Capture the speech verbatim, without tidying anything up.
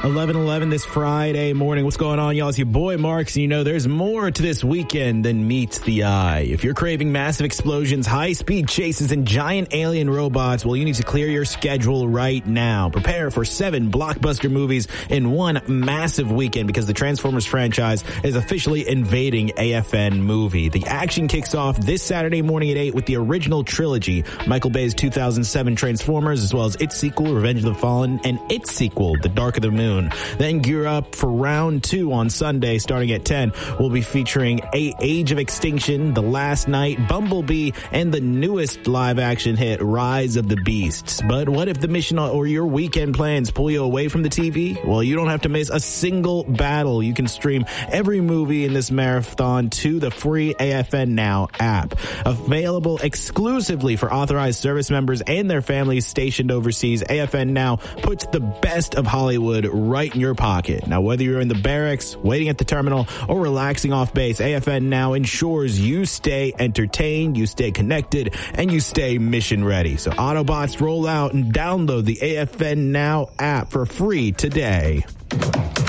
eleven eleven this Friday morning. What's going on, y'all? It's your boy Marks, and you know there's more to this weekend than meets the eye. If you're craving massive explosions, high-speed chases, and giant alien robots, well, you need to clear your schedule right now. Prepare for seven blockbuster movies in one massive weekend because the Transformers franchise is officially invading A F N Movie. The action kicks off this Saturday morning at eight with the original trilogy, Michael Bay's two thousand seven Transformers, as well as its sequel, Revenge of the Fallen, and its sequel, The Dark of the Moon. Then gear up for round two on Sunday starting at ten. We'll be featuring a Age of Extinction, The Last Night, Bumblebee, and the newest live-action hit, Rise of the Beasts. But what if the mission or your weekend plans pull you away from the T V? Well, you don't have to miss a single battle. You can stream every movie in this marathon to the free A F N Now app. Available exclusively for authorized service members and their families stationed overseas, A F N Now puts the best of Hollywood right in your pocket. Now, whether you're in the barracks, waiting at the terminal, or relaxing off base, A F N Now ensures you stay entertained, you stay connected, and you stay mission ready. So Autobots, roll out and download the A F N Now app for free today.